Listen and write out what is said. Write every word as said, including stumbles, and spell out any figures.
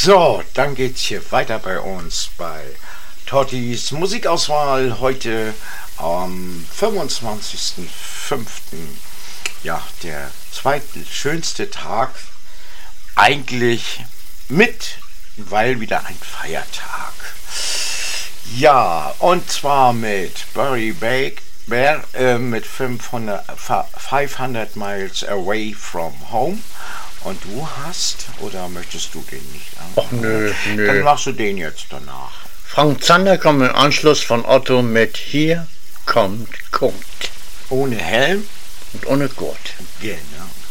So, dann geht's hier weiter bei uns bei Tottis Musikauswahl heute am fünfundzwanzigsten fünften Ja, der zweitschönste Tag eigentlich mit, weil wieder ein Feiertag. Ja, und zwar mit Barry Bake, Bear, äh, mit fünfhundert Miles Away from Home. Und du hast, oder möchtest du den nicht anfangen? Ach nö, nö. Dann machst du den jetzt danach. Frank Zander kommt im Anschluss von Otto mit Hier kommt, kommt. Ohne Helm und ohne Gurt. Genau.